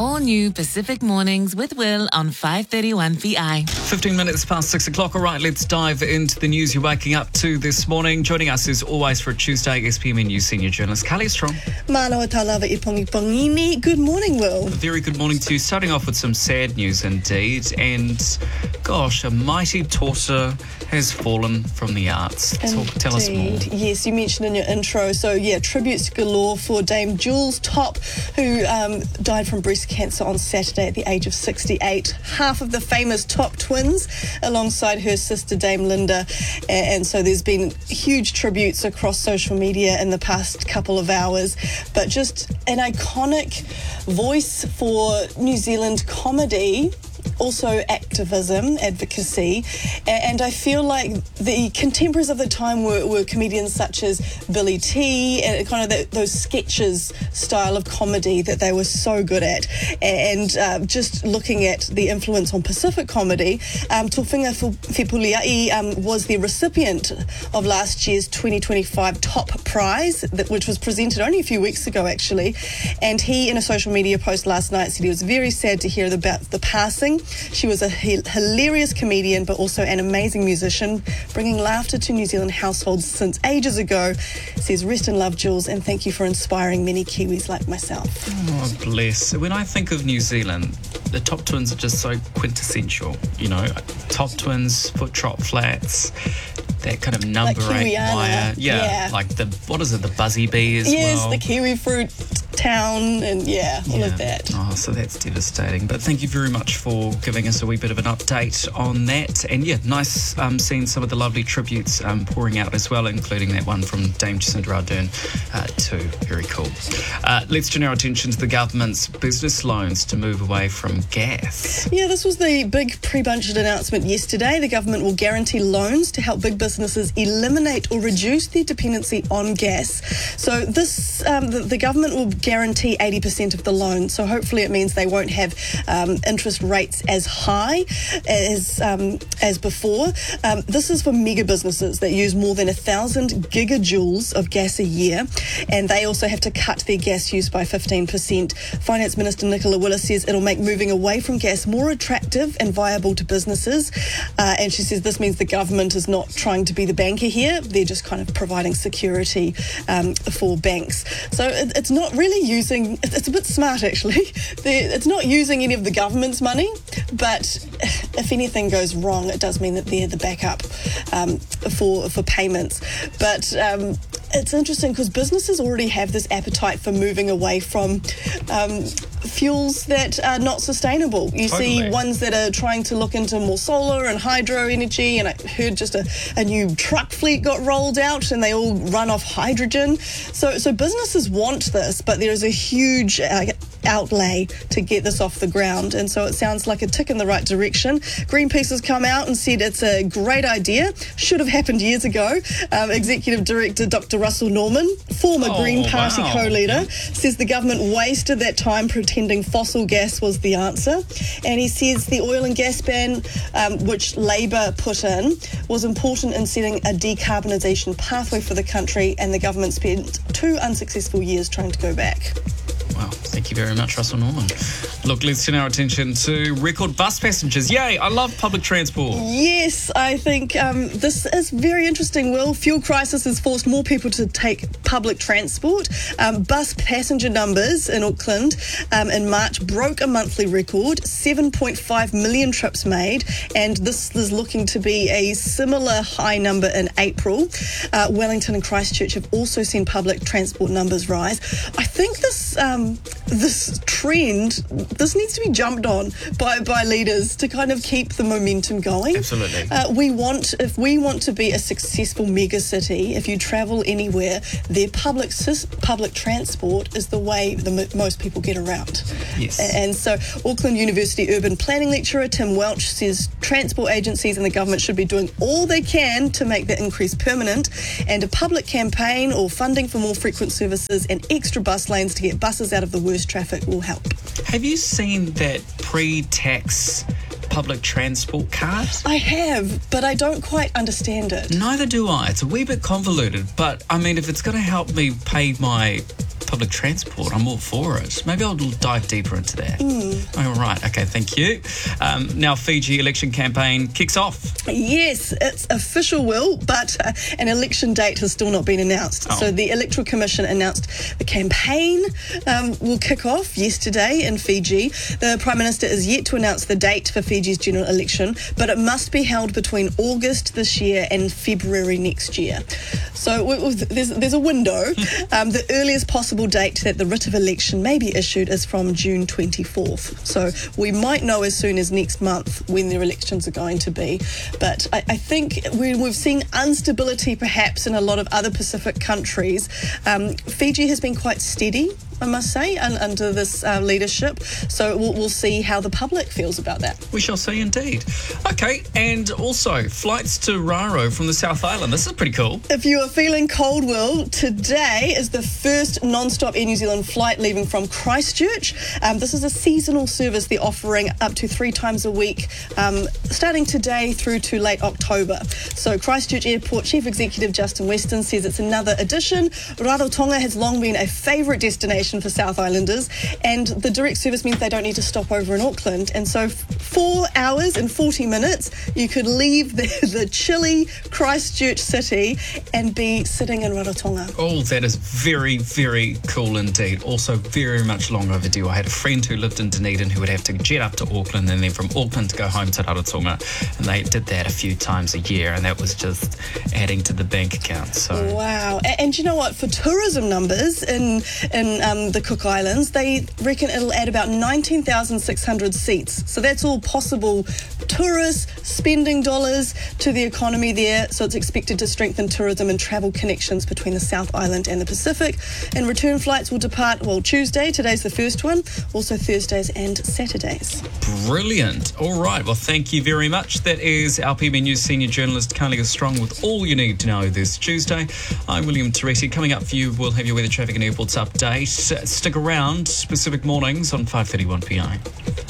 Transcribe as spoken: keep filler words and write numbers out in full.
All new Pacific Mornings with Will on five thirty-one P I. fifteen minutes past six o'clock. All right, let's dive into the news you're waking up to this morning. Joining us as always for a Tuesday, S P M N News senior journalist Carly Strong. Mana o talawa I pongi pongini. Good morning, Will. A very good morning to you. Starting off with some sad news indeed. And gosh, a mighty tortoise has fallen from the arts. Talk, tell us more. Yes, you mentioned in your intro. So, yeah, tributes galore for Dame Jules Topp, who um, died from breast cancer on Saturday at the age of sixty-eight. Half of the famous Topp twins alongside her sister Dame Linda. And so there's been huge tributes across social media in the past couple of hours. But just an iconic voice for New Zealand comedy. Also activism, advocacy, and I feel like the contemporaries of the time were, were comedians such as Billy T and kind of the, those sketches style of comedy that they were so good at. And uh, just looking at the influence on Pacific comedy, um, Tōwhinga Whipuliai um, was the recipient of last year's twenty twenty-five Top Prize, that, which was presented only a few weeks ago actually, and he in a social media post last night said he was very sad to hear about the passing. She was a hilarious comedian, but also an amazing musician, bringing laughter to New Zealand households since ages ago. Says, rest in love, Jules, and thank you for inspiring many Kiwis like myself. Oh, bless. When I think of New Zealand, the Topp twins are just so quintessential. You know, Topp twins, foot trot flats, that kind of number like eight wire. Yeah, yeah, like the, what is it, the Buzzy Bee as yes, well? Yes, the kiwi fruit town and yeah, all yeah. of that. Oh, so that's devastating. But thank you very much for giving us a wee bit of an update on that. And yeah, nice um, seeing some of the lovely tributes um, pouring out as well, including that one from Dame Jacinda Ardern uh, too. Very cool. Uh, let's turn our attention to the government's business loans to move away from gas. Yeah, this was the big pre-budget announcement yesterday. The government will guarantee loans to help big businesses eliminate or reduce their dependency on gas. So this, um, the, the government will guarantee eighty percent of the loan. So hopefully it means they won't have um, interest rates as high as um, as before. Um, this is for mega businesses that use more than a thousand gigajoules of gas a year, and they also have to cut their gas use by fifteen percent. Finance Minister Nicola Willis says it'll make moving away from gas more attractive and viable to businesses. Uh, and she says this means the government is not trying to be the banker here. They're just kind of providing security um, for banks. So it, it's not really using, it's a bit smart actually. They're, it's not using any of the government's money, but if anything goes wrong, it does mean that they're the backup um, for, for payments. But um, it's interesting because businesses already have this appetite for moving away from um, fuels that are not sustainable. You Totally. see ones that are trying to look into more solar and hydro energy, and I heard just a, a new truck fleet got rolled out and they all run off hydrogen. So, so businesses want this, but there is a huge uh, outlay to get this off the ground, and so it sounds like a tick in the right direction. Greenpeace has come out and said it's a great idea, should have happened years ago. Um, Executive Director Doctor Russell Norman, former oh, Green Party wow. co-leader, yeah. says the government wasted that time pretending fossil gas was the answer, and he says the oil and gas ban, um, which Labor put in, was important in setting a decarbonisation pathway for the country, and the government spent two unsuccessful years trying to go back. Wow, thank you very much, Russell Norman. Look, let's turn our attention to record bus passengers. Yay, I love public transport. Yes, I think um, this is very interesting, Will. Fuel crisis has forced more people to take public transport. Um, bus passenger numbers in Auckland um, in March broke a monthly record, seven point five million trips made, and this is looking to be a similar high number in April. Uh, Wellington and Christchurch have also seen public transport numbers rise. I think this um, this trend, this needs to be jumped on by, by leaders to kind of keep the momentum going. Absolutely. Uh, we want, if we want to be a successful mega city, if you travel anywhere, their public public transport is the way the m- most people get around. Yes. And so Auckland University urban planning lecturer Tim Welch says transport agencies and the government should be doing all they can to make that increase permanent, and a public campaign or funding for more frequent services and extra bus lanes to get buses out of the worst traffic will help. Have you seen that pre-tax public transport card? I have, but I don't quite understand it. Neither do I. It's a wee bit convoluted, but I mean, if it's going to help me pay my public transport. I'm all for it. Maybe I'll dive deeper into that. Mm. All right. Okay, thank you. Um, now, Fiji election campaign kicks off. Yes, it's official, Will, but uh, an election date has still not been announced. Oh. So the Electoral Commission announced the campaign um, will kick off yesterday in Fiji. The Prime Minister is yet to announce the date for Fiji's general election, but it must be held between August this year and February next year. So we, we, there's, there's a window. Um, the earliest possible date that the writ of election may be issued is from June twenty-fourth. So we might know as soon as next month when their elections are going to be. But I, I think we, we've seen instability perhaps in a lot of other Pacific countries. Um, Fiji has been quite steady, I must say, un, under this uh, leadership. So we'll, we'll see how the public feels about that. We shall see indeed. Okay, and also flights to Raro from the South Island. This is pretty cool. If you are feeling cold, Will, today is the first non-stop Air New Zealand flight leaving from Christchurch. Um, this is a seasonal service they're offering up to three times a week, um, starting today through to late October. So Christchurch Airport Chief Executive Justin Weston says it's another addition. Rarotonga has long been a favourite destination for South Islanders, and the direct service means they don't need to stop over in Auckland. And so four hours and forty minutes you could leave the, the chilly Christchurch city and be sitting in Rarotonga. Oh, that is very, very cool indeed. Also very much long overdue. I had a friend who lived in Dunedin who would have to jet up to Auckland and then from Auckland to go home to Rarotonga, and they did that a few times a year, and that was just adding to the bank account. So wow. And, and you know what, for tourism numbers in in um, the Cook Islands, they reckon it'll add about nineteen thousand six hundred seats. So that's all possible tourists spending dollars to the economy there. So it's expected to strengthen tourism and travel connections between the South Island and the Pacific. And return flights will depart, well, Tuesday, today's the first one, also Thursdays and Saturdays. Brilliant. All right. Well, thank you very much. That is our P B News senior journalist, Carly Strong, with all you need to know this Tuesday. I'm William Teresi. Coming up for you, we'll have your weather, traffic and airports update. Stick around. Pacific Mornings on five thirty-one P I.